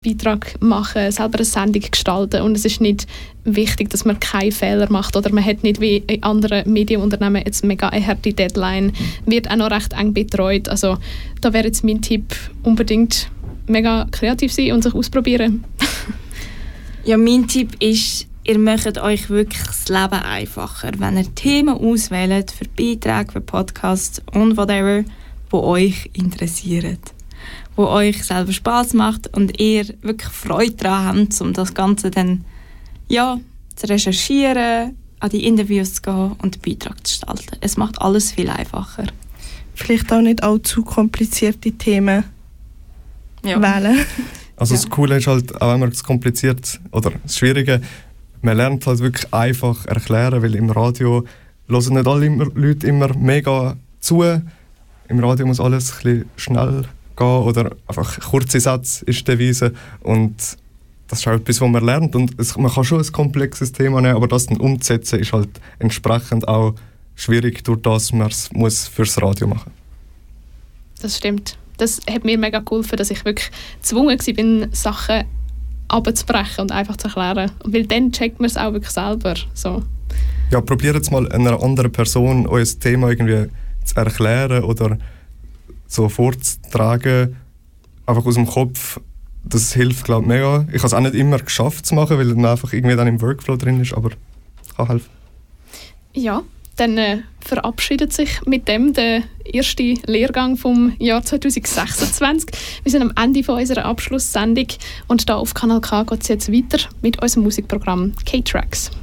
Beitrag machen, selber eine Sendung gestalten und es ist nicht wichtig, dass man keine Fehler macht oder man hat nicht wie in anderen Medienunternehmen jetzt mega eine harte Deadline, wird auch noch recht eng betreut. Also da wäre jetzt mein Tipp, unbedingt mega kreativ sein und sich ausprobieren. Ja, mein Tipp ist, ihr macht euch wirklich das Leben einfacher, wenn ihr Themen auswählt für Beiträge, für Podcasts und whatever, die euch interessieren. Wo euch selber Spass macht und ihr wirklich Freude daran habt, um das Ganze dann zu recherchieren, an die Interviews zu gehen und den Beitrag zu gestalten. Es macht alles viel einfacher. Vielleicht auch nicht allzu komplizierte Themen wählen. Also das Coole ist halt, auch wenn man es kompliziert oder das Schwierige, man lernt halt wirklich einfach erklären, weil im Radio hören nicht alle Leute immer mega zu. Im Radio muss alles ein bisschen schnell gehen oder einfach kurze Sätze ist die Devise und das ist auch etwas, was man lernt und man kann schon ein komplexes Thema nehmen, aber das dann umzusetzen ist halt entsprechend auch schwierig, durch das man es muss fürs Radio machen. Das stimmt. Das hat mir mega geholfen, dass ich wirklich gezwungen war, Sachen abzubrechen und einfach zu erklären. Weil dann checkt man es auch wirklich selber. So. Ja, probiert jetzt mal einer anderen Person euer Thema irgendwie zu erklären oder so vorzutragen, einfach aus dem Kopf. Das hilft, glaube ich, mega. Ich habe es auch nicht immer geschafft zu machen, weil man einfach irgendwie dann im Workflow drin ist, aber kann helfen. Ja, dann verabschiedet sich mit dem der erste Lehrgang vom Jahr 2026. Wir sind am Ende von unserer Abschlusssendung und hier auf Kanal K geht es jetzt weiter mit unserem Musikprogramm K-Tracks.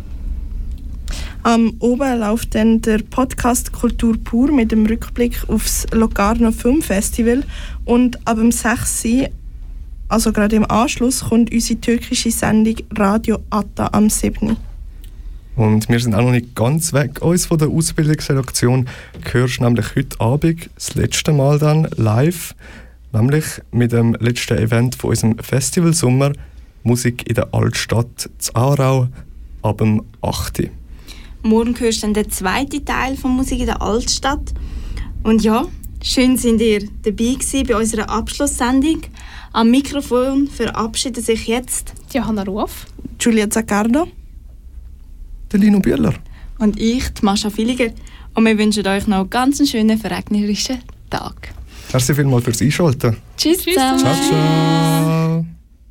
Oben läuft dann der Podcast Kultur pur mit dem Rückblick aufs Locarno Filmfestival und ab dem 6. also gerade im Anschluss, kommt unsere türkische Sendung Radio Atta am 7. Und wir sind auch noch nicht ganz weg uns von der Ausbildungsredaktion. Du hörst nämlich heute Abend das letzte Mal dann live, nämlich mit dem letzten Event von unserem Festivalsommer Musik in der Altstadt zu Aarau ab dem 8. Morgen hörst du dann den zweiten Teil von Musik in der Altstadt. Und ja, schön sind ihr dabei gewesen bei unserer Abschlusssendung. Am Mikrofon verabschieden sich jetzt Johanna Ruf, Giulia Zaccardo, der Lino Bühler und ich, die Mascha Villiger. Und wir wünschen euch noch einen ganz schönen, verregnerischen Tag. Merci vielmals fürs Einschalten. Tschüss zusammen. Ciao, ciao.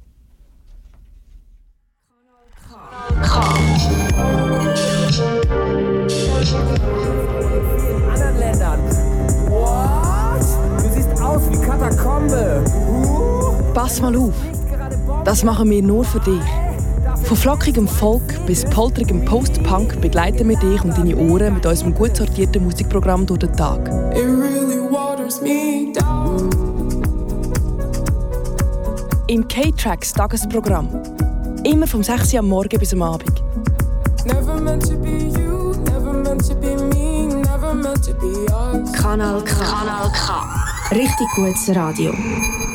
Anderen Ländern. What? Du siehst aus wie Katakombe. Pass mal auf. Das machen wir nur für dich. Von flockigem Folk bis polterigem Post-Punk begleiten wir dich und deine Ohren mit unserem gut sortierten Musikprogramm durch den Tag. It really waters me down. Im K-Tracks Tagesprogramm. Immer vom 6 Uhr am Morgen bis am Abend. Never meant to be you, never meant to be me, never meant to be us. Kanal K. Richtig gutes Radio.